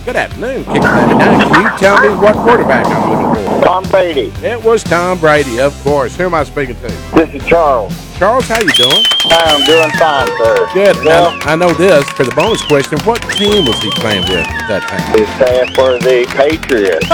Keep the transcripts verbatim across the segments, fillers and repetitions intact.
Good afternoon. Kicking ninety-nine. Can you tell me what quarterback I'm looking for? Tom Brady. It was Tom Brady, of course. Who am I speaking to? This is Charles. Charles, how you doing? I'm doing fine, sir. Good. Well, Now, I know this. For the bonus question, what team was he playing with at that time? it's time for the Patriots.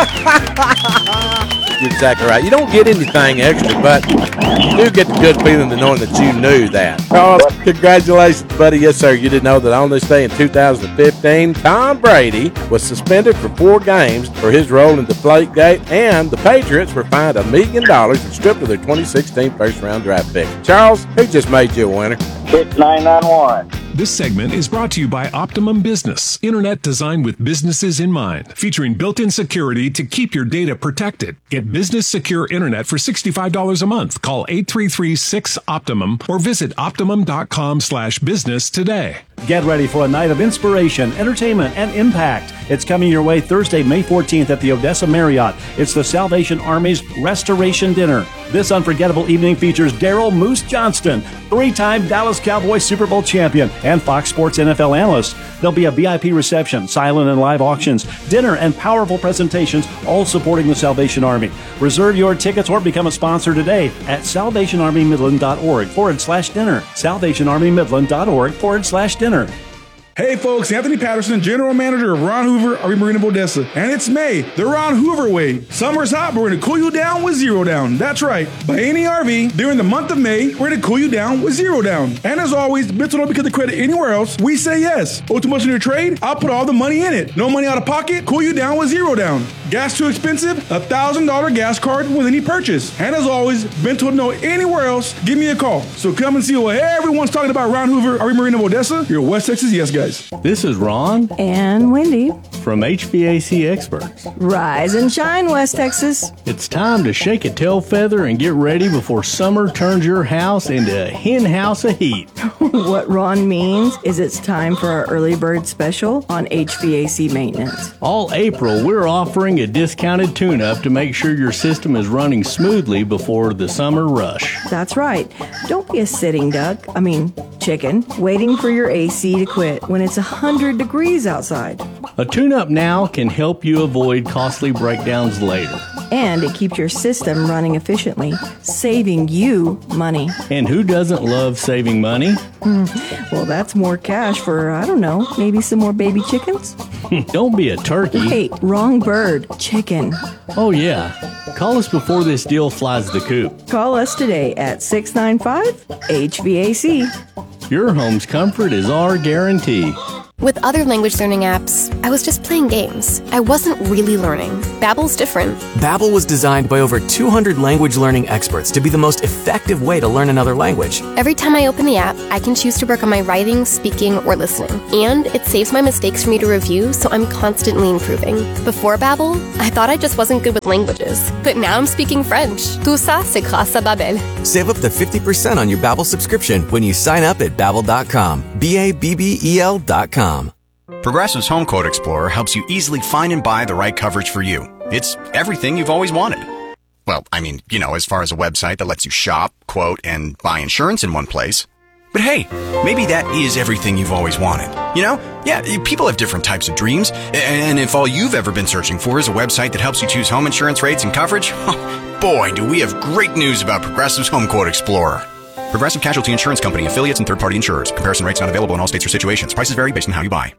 You're exactly right. You don't get anything extra, but you do get the good feeling of knowing that you knew that. Charles, congratulations, buddy. Yes, sir. You did know that on this day in two thousand fifteen, Tom Brady was suspended for four games for his role in Deflategate, and the Patriots were fined a million dollars and stripped of their twenty sixteen first-round draft pick. Charles, who just made you a winner? Hit nine nine one. This segment is brought to you by Optimum Business, internet designed with businesses in mind, featuring built-in security to keep your data protected. Get business secure internet for sixty-five dollars a month. Call eight three three, six, Optimum or visit optimum.com slash business today. Get ready for a night of inspiration, entertainment, and impact. It's coming your way Thursday, May fourteenth at the Odessa Marriott. It's the Salvation Army's Restoration Dinner. This unforgettable evening features Daryl Moose Johnston, three-time Dallas Cowboys Super Bowl champion, and Fox Sports N F L analyst. There'll be a V I P reception, silent and live auctions, dinner, and powerful presentations, all supporting the Salvation Army. Reserve your tickets or become a sponsor today at salvationarmymidland.org forward slash dinner. salvationarmymidland.org forward slash dinner. Hey folks, Anthony Patterson, General Manager of Ron Hoover R V Marine of Odessa. And it's May, the Ron Hoover way. Summer's hot, but we're going to cool you down with zero down. That's right. Buy any R V during the month of May, we're going to cool you down with zero down. And as always, Bitso don't because the credit anywhere else, we say yes. Owe too much in your trade? I'll put all the money in it. No money out of pocket? Cool you down with zero down. Gas too expensive? A one thousand dollars gas card with any purchase. And as always, been told no anywhere else, give me a call. So come and see what everyone's talking about Ron Hoover R V Marine of Odessa. Your West Texas yes guys. This is Ron and Wendy from H V A C Experts. Rise and shine, West Texas. It's time to shake a tail feather and get ready before summer turns your house into a hen house of heat. What Ron means is it's time for our early bird special on H V A C maintenance. All April, we're offering a discounted tune-up to make sure your system is running smoothly before the summer rush. That's right. Don't be a sitting duck, I mean chicken, waiting for your A C to quit when it's one hundred degrees outside. A tune-up now can help you avoid costly breakdowns later. And it keeps your system running efficiently, saving you money. And who doesn't love saving money? Mm, well, that's more cash for, I don't know, maybe some more baby chickens? Don't be a turkey. Wait, wrong bird. Chicken. Oh, yeah. Call us before this deal flies the coop. Call us today at six nine five H V A C. Your home's comfort is our guarantee. With other language learning apps, I was just playing games. I wasn't really learning. Babbel's different. Babbel was designed by over two hundred language learning experts to be the most effective way to learn another language. Every time I open the app, I can choose to work on my writing, speaking, or listening. And it saves my mistakes for me to review, so I'm constantly improving. Before Babbel, I thought I just wasn't good with languages. But now I'm speaking French. Tout ça, c'est grâce à Babbel. Save up to fifty percent on your Babbel subscription when you sign up at babbel dot com. B A B B E L dot com. Progressive's Home Quote Explorer helps you easily find and buy the right coverage for you. It's everything you've always wanted. Well, I mean, you know, as far as a website that lets you shop, quote, and buy insurance in one place. But hey, maybe that is everything you've always wanted. You know? Yeah, people have different types of dreams. And if all you've ever been searching for is a website that helps you choose home insurance rates and coverage, boy, do we have great news about Progressive's Home Quote Explorer. Progressive Casualty Insurance Company, affiliates, and third-party insurers. Comparison rates not available in all states or situations. Prices vary based on how you buy.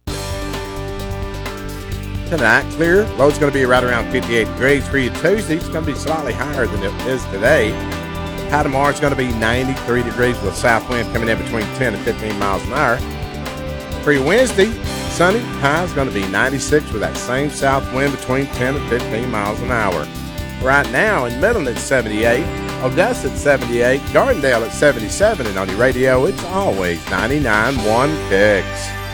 Tonight, clear. Low's going to be right around fifty-eight degrees for you Tuesday. It's going to be slightly higher than it is today. High tomorrow is going to be ninety-three degrees with a south wind coming in between ten and fifteen miles an hour. For your Wednesday, sunny. High is going to be ninety-six with that same south wind between ten and fifteen miles an hour. Right now in Midland it's seventy-eight, Odessa at seventy-eight, Gardendale at seventy-seven, and on your radio it's always ninety-nine point one Kicks.